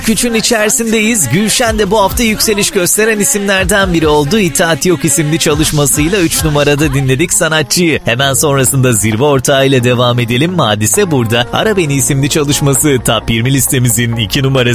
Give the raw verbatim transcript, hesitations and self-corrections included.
üçün içerisindeyiz. Gülşen de bu hafta yükseliş gösteren isimlerden biri oldu. İtaat Yok isimli çalışmasıyla üç numarada dinledik sanatçıyı. Hemen sonrasında zirve ortağıyla devam edelim. Hadise burada. Ara Beni isimli çalışması Top yirmi listemizin iki numarası.